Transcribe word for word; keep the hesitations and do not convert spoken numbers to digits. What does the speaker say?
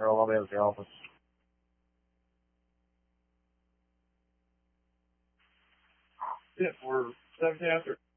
Harold, I'll be at the office. Yeah, we're seventeen after.